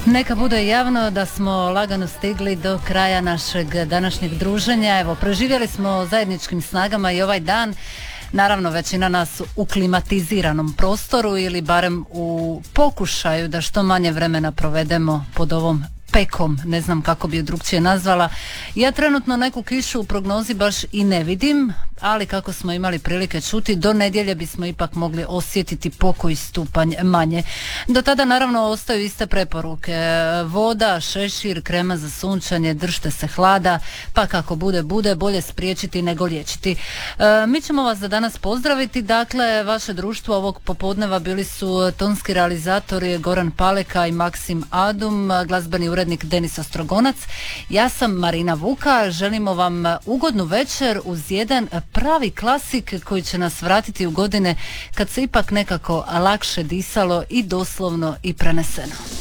Neka bude javno da smo lagano stigli do kraja našeg današnjeg druženja. Evo, preživjeli smo zajedničkim snagama i ovaj dan. Naravno, većina nas u klimatiziranom prostoru ili barem u pokušaju da što manje vremena provedemo pod ovom pekom, ne znam kako bi ju drugčije nazvala. Ja trenutno neku kišu u prognozi baš i ne vidim, ali kako smo imali prilike čuti, do nedjelje bismo ipak mogli osjetiti pokoji stupanj manje. Do tada naravno ostaju iste preporuke: voda, šešir, krema za sunčanje, držite se hlada, pa kako bude, bolje spriječiti nego liječiti. Mi ćemo vas za danas pozdraviti. Dakle, vaše društvo ovog popodneva bili su tonski realizatori Goran Paleka i Maksim Adum, glazbeni urednik Denis Ostrogonac. Ja sam Marina Vuka. Želimo vam ugodnu večer uz jedan pravi klasik koji će nas vratiti u godine kad se ipak nekako lakše disalo i doslovno i preneseno.